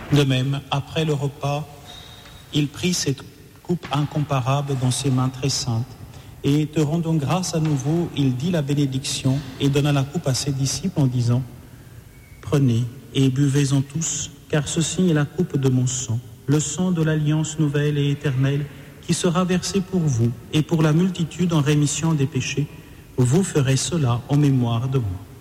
De même, après le repas, il prit cette coupe incomparable dans ses mains très saintes, et te rendant grâce à nouveau, il dit la bénédiction et donna la coupe à ses disciples en disant : Prenez et buvez-en tous, car ceci est la coupe de mon sang, le sang de l'alliance nouvelle et éternelle, qui sera versé pour vous et pour la multitude en rémission des péchés. Vous ferez cela en mémoire de moi.